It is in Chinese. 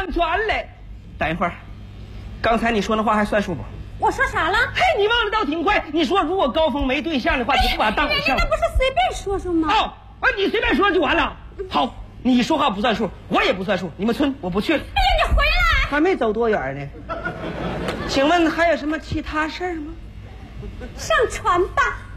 上船来。等一会儿，刚才你说那话还算数不？ 我说啥了？ 嘿，你忘得倒挺快。你说如果高峰没对象的话，你不把他当偶像？ 那不是随便说说吗？ 哦，你随便说就完了。好，你说话不算数，我也不算数。你们村我不去了。 哎呀，你回来！ 还没走多远呢。请问还有什么其他事儿吗？ 上船吧。